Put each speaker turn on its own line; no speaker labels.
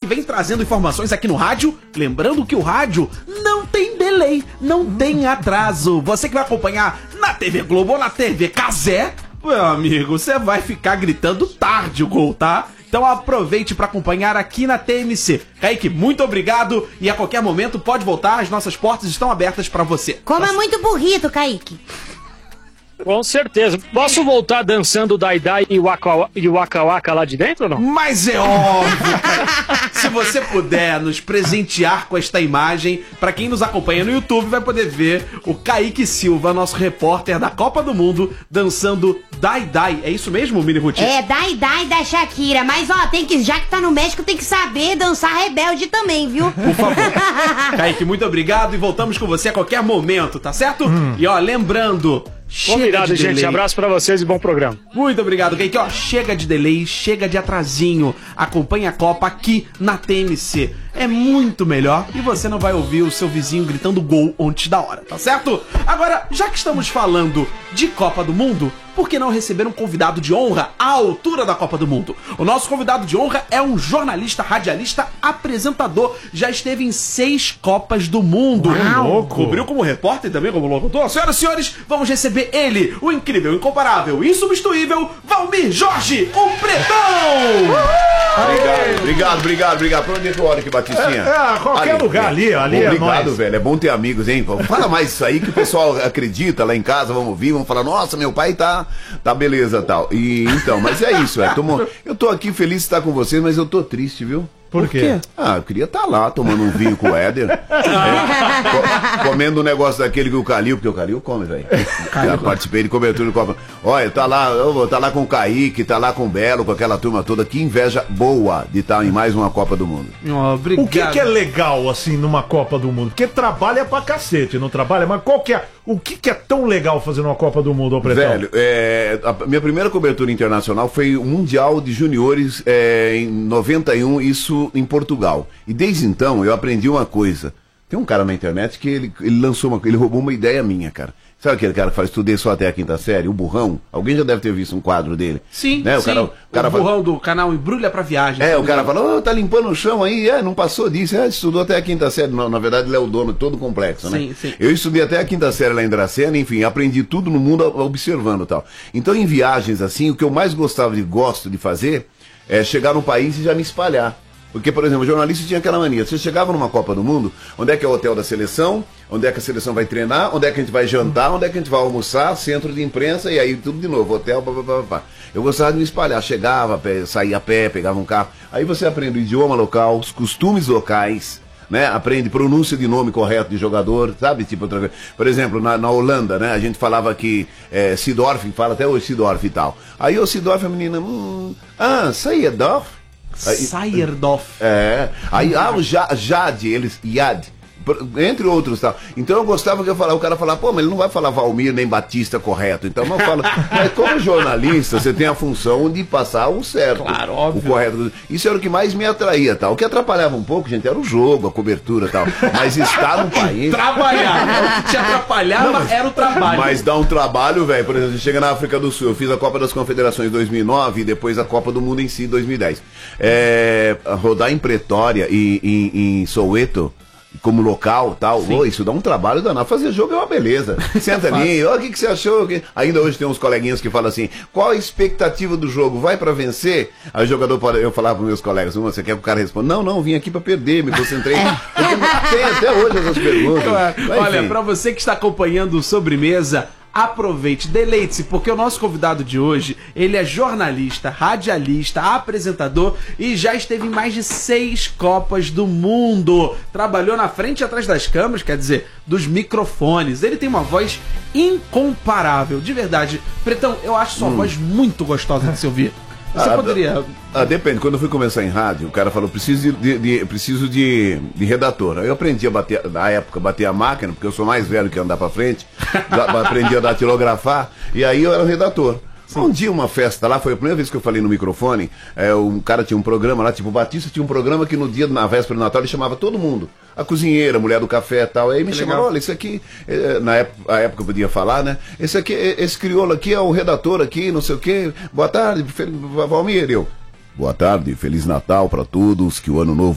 vem trazendo informações aqui no rádio. Lembrando que o rádio não tem delay, não tem atraso. Você que vai acompanhar na TV Globo ou na TV Cazé, meu amigo, você vai ficar gritando tarde o gol, tá? Então aproveite para acompanhar aqui na TMC. Kaique, muito obrigado e a qualquer momento pode voltar, as nossas portas estão abertas para você.
Como é muito burrito, Kaique.
Com certeza. Posso voltar dançando o Daidai e o Waka Waka lá de dentro ou não?
Mas é óbvio, cara. Se você puder nos presentear com esta imagem, pra quem nos acompanha no YouTube vai poder ver o Kaique Silva, nosso repórter da Copa do Mundo, dançando Daidai. É isso mesmo, Mini Ruth?
É, Daidai da Shakira. Mas, ó, já que tá no México, tem que saber dançar Rebelde também, viu?
Por favor. Kaique, muito obrigado e voltamos com você a qualquer momento, tá certo? E, ó, lembrando...
Combinado, gente. Abraço pra vocês e bom programa.
Muito obrigado, Kaique. Ó, chega de delay, chega de atrasinho. Acompanhe a Copa aqui na TMC. É muito melhor e você não vai ouvir o seu vizinho gritando gol antes da hora, tá certo? Agora, já que estamos falando de Copa do Mundo, por que não receber um convidado de honra à altura da Copa do Mundo? O nosso convidado de honra é um jornalista, radialista, apresentador. Já esteve em 6 Copas do Mundo.
Uau!
Cobriu como repórter e também como locutor. Senhoras e senhores, vamos receber ele, o incrível, incomparável, insubstituível, Valmir Jorge, o Pretão!
Obrigado. Pra onde é que eu olho aqui, Batistinha?
Qualquer lugar ali é nóis.
Obrigado, velho. É bom ter amigos, hein? Fala mais isso aí que o pessoal acredita lá em casa, vamos ouvir, vamos falar, nossa, meu pai tá beleza, tal. E então, mas é isso, eu tô aqui feliz de estar com vocês, mas eu tô triste, viu?
Por quê?
Eu queria estar lá tomando um vinho com o Éder, comendo um negócio daquele que o Calil, porque o Calil come, velho. Já participei de cobertura de Copa. Olha, eu vou estar lá com o Kaique, tá lá com o Belo, com aquela turma toda. Que inveja boa de estar em mais uma Copa do Mundo.
Obrigado.
O que é legal, assim, numa Copa do Mundo? Porque trabalha pra cacete, não trabalha? Mas o que é tão legal fazer numa Copa do Mundo, ô Pretão?
Velho, a minha primeira cobertura internacional foi o Mundial de Juniores em 91, isso em Portugal. E desde então eu aprendi uma coisa. Tem um cara na internet que ele ele roubou uma ideia minha, cara. Sabe aquele cara que fala, estudei só até a 5ª série? O burrão? Alguém já deve ter visto um quadro dele.
Sim,
né?
o cara burrão do canal Embrulha pra Viagem.
O cara fala, tá limpando o chão aí, não passou disso, estudou até a 5ª série. Não, na verdade ele é o dono de todo o complexo, né?
Sim.
Eu estudei até a 5ª série lá em Dracena, enfim, aprendi tudo no mundo observando e tal. Então em viagens assim, o que eu mais gosto de fazer é chegar num país e já me espalhar. Porque, por exemplo, o jornalista tinha aquela mania. Você chegava numa Copa do Mundo, onde é que é o hotel da seleção, onde é que a seleção vai treinar, onde é que a gente vai jantar, onde é que a gente vai almoçar, centro de imprensa, e aí tudo de novo, hotel, pá. Eu gostava de me espalhar, chegava, saía a pé, pegava um carro. Aí você aprende o idioma local, os costumes locais, né? Aprende pronúncia de nome correto de jogador, sabe? Tipo outra coisa. Por exemplo, na Holanda, né? A gente falava que Seedorf, fala até hoje Seedorf e tal. Aí o Seedorf, a menina, Seedorf?
Sayerdorf.
Aí o Jade, Yad, entre outros, tal. Então eu gostava que o cara falava, pô, mas ele não vai falar Valmir nem Batista correto. Então não fala. Mas como jornalista, você tem a função de passar o certo.
Claro, óbvio.
O correto. Isso era o que mais me atraía, tal. O que atrapalhava um pouco, gente, era o jogo, a cobertura, tal. Mas estar no país.
Trabalhar. O que te atrapalhava era o trabalho.
Mas dá um trabalho, velho. Por exemplo, você chega na África do Sul, eu fiz a Copa das Confederações em 2009 e depois a Copa do Mundo em si em 2010. Rodar em Pretória e em Soweto, como local tal, isso dá um trabalho danado. Fazer jogo é uma beleza. Senta ali, o que você achou? Ainda hoje tem uns coleguinhas que falam assim, qual a expectativa do jogo? Vai pra vencer? Aí o jogador pode, eu falava pros meus colegas, você quer que o cara responda? Não, vim aqui pra perder, me concentrei. Porque tem até hoje essas perguntas.
Olha, pra você que está acompanhando o Sobremesa, aproveite, deleite-se, porque o nosso convidado de hoje, ele é jornalista, radialista, apresentador e já esteve em mais de 6 Copas do Mundo. Trabalhou na frente e atrás das câmeras, quer dizer, dos microfones. Ele tem uma voz incomparável, de verdade. Pretão, eu acho sua voz muito gostosa de se ouvir. Você poderia...
Depende, quando eu fui começar em rádio, o cara falou, preciso de redator. Aí eu aprendi a bater, na época, bater a máquina, porque eu sou mais velho que andar pra frente, aprendi a datilografar, e aí eu era o redator. Um dia, uma festa lá, foi a primeira vez que eu falei no microfone, um cara tinha um programa lá, tipo, o Batista tinha um programa que no dia, na véspera do Natal, ele chamava todo mundo. A cozinheira, a mulher do café e tal. Aí me chamaram, olha, isso aqui, na época eu podia falar, né? Esse crioulo aqui é o redator aqui, não sei o quê. Boa tarde, Valmir. Boa tarde, Feliz Natal pra todos, que o ano novo